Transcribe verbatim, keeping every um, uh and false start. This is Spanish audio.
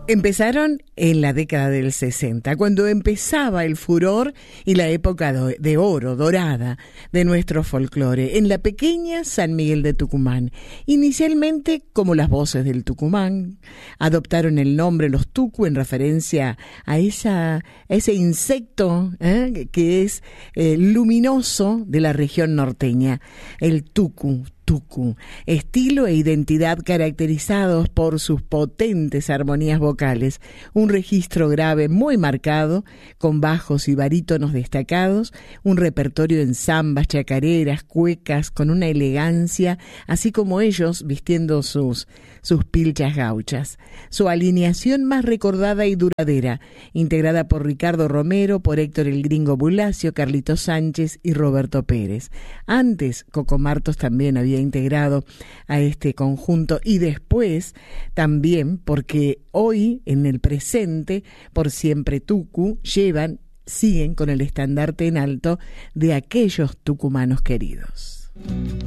Empezaron en la década del sesenta, cuando empezaba el furor y la época de oro, dorada, de nuestro folclore, en la pequeña San Miguel de Tucumán. Inicialmente como las voces del Tucumán, adoptaron el nombre los tucu en referencia a, esa, a ese insecto ¿eh? que es eh, luminoso de la región norteña, el tucu. Tucu, estilo e identidad caracterizados por sus potentes armonías vocales, un registro grave muy marcado, con bajos y barítonos destacados, un repertorio en zambas, chacareras, cuecas, con una elegancia, así como ellos vistiendo sus, sus pilchas gauchas. Su alineación más recordada y duradera, integrada por Ricardo Romero, por Héctor el Gringo Bulacio, Carlito Sánchez y Roberto Pérez. Antes, Coco Martos también había integrado a este conjunto y después también porque hoy en el presente Por Siempre Tucu llevan, siguen con el estandarte en alto de aquellos tucumanos queridos.